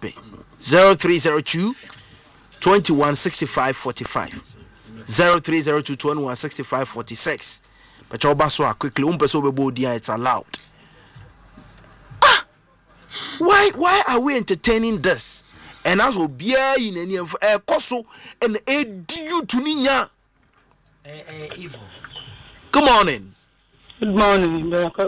pɛ 0302 216545 0302 216546 but obaso quickly person obebo it's allowed. Why are we entertaining this? And as obia in any of koso and you to ninya evil. Good morning. Good morning.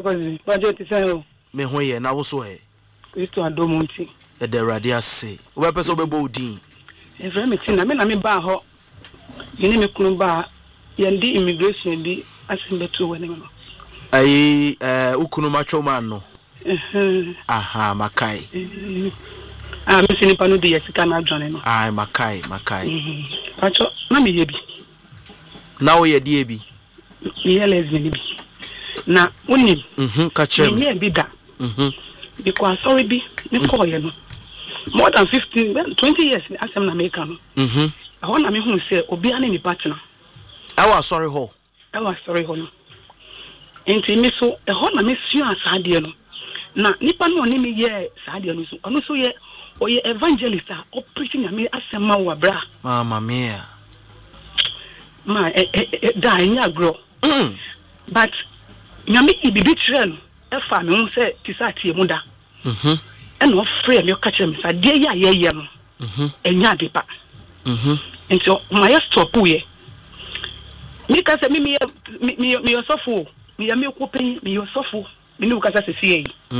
Me hoye na wo so he. Kristo adomonti. E de radia say. We person obebo din. E frame me tin na me ba ho. Yini me kunu ba yandi immigration bi asimbetu wani no. Ai ukunu macho man no. Aha, Makai. Me sini panu de yesika na adwane no. Ai, Makai. Acho, na me yebi. Na wo ye die bi. Me lesbian bi. Na woni. Kachem. Me bi da. Because sorry bi, me call you no. More than 20 years asem na make no. I want me hu say obi ane ni partner. I was sorry ho. No. Enti me so e ho na me sua asade no. Na nipa no ni me ye saade no so ono so ye oye evangelist a preaching me asema wa bra mama mia ma da nya grow but nyame bibi trend e fa me hu se tisati emu da e no free me ka kire me sa de ya ye no enya de pa enti ma ye stop ye mi ka se mi yosofo mi ya me ko pen mi yosofo mi nu ka se sie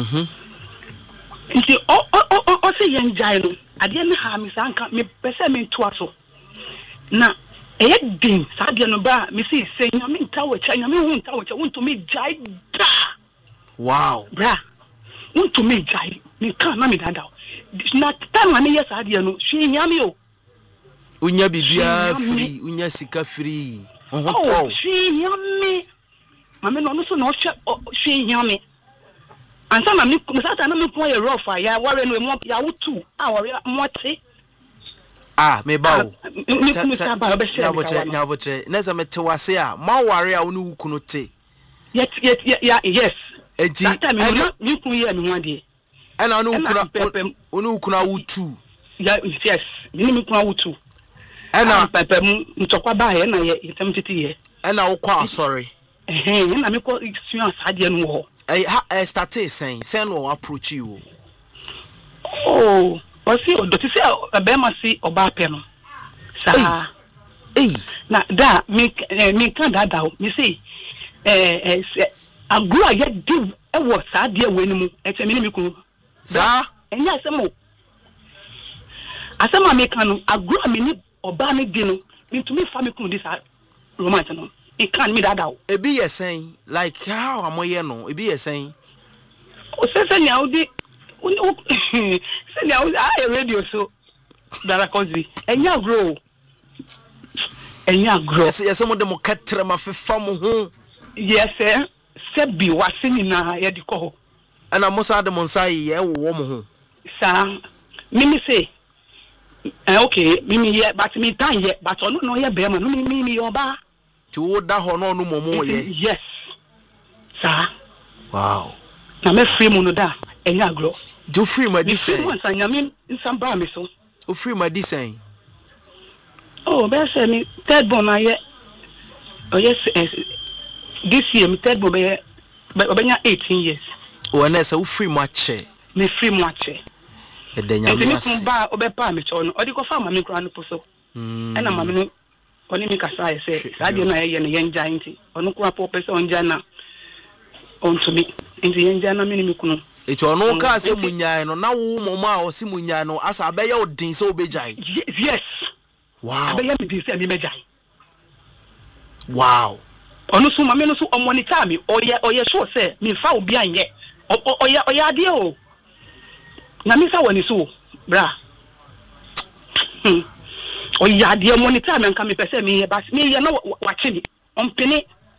nti o se yen jai no ade me ha mi sanka me pese me to aso na e din sa de no ba me se nyame ntawo cha nyame hu ntawo cha wonto me jai da wow bra wonto me jai me kan na me dada na time na yes ade no hwe nyame o unya bibia free unya sika free oh hwe nyame mame no so na o hwe nyame ansa na me sata na me ko ye rough ya ware no mo ya wutu a ware mote me bawo nya botre neza mete wase a ma ware a wonu wukuno te yes enti that time me ku ye me wade ana wonu wukuna wutu yes me ku wutu ana pepem ntokwa ba ye na ye itam titi ye ana wo kwa sorry na me ko sua asade no ho started saying no approach you oh o si o do ti se be ma si oba pe no sa na da me kan da me say agro aye di e wo sa de we ni mu e che me ni ku sa enya asema me kan no agro me ni oba me di no ntumi fa me ku di sa romance no it can me that out e be you saying like how am I no e be you saying o se nya udi se nya udi I radio so dara kozi enya grow yes mo de mo katre ma fefa mo ho yes se bi wase ni na ye di ko ana mo sa de mo nsai ye wo mo ho sa mimi say okay mimi ye but me tan ye but ono no ye be ma no mimi oba to da ho no no momo ye yes sir wow na me free mo no da enya agro do free ma di say mo san nyame nsam ba me so o free ma di say oh be say me third born na ye oh yes this year me third born be nya 18 years o na say o free ma che me free mo che e de nyame as me ba o be pa me cho no o di ko fa ma me kura no poso e na ma me no oni mi kasa e se radio na ye ne yenja nti onu kwa po pese onja na ontumi nti yenja na me ni kunu eto onu ka se munyan no na wo momo a o se munyan no asa be ye odin se obejai yes wow be ye me di se mi bejai wow onu so ma me no so o monitor mi oye sure say mi fa obi anye oye ade o na mi sa woni so bra o ya de monitor me nka me pese me ye bas me ye na wache ni ompene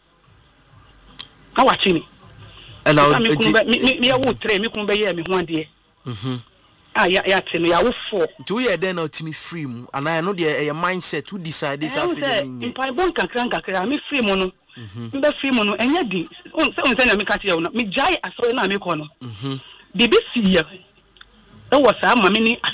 ka wache ni ana me ya wo tre me kun be ye me ho ade ya te no ya wo fo do ye den na timi free mu ana no de e mindset who decide this after me in bon kakra me free mu no me free mu no enya di on se na me ka te ye no me jai aso na me ko no BBC ye e wo sa ma me ni